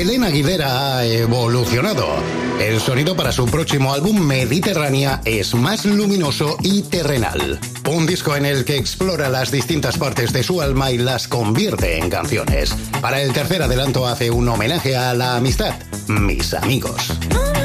Belén Aguilera ha evolucionado. El sonido para su próximo álbum, Mediterránea, es más luminoso y terrenal. Un disco en el que explora las distintas partes de su alma y las convierte en canciones. Para el tercer adelanto hace un homenaje a la amistad, Mis Amigos.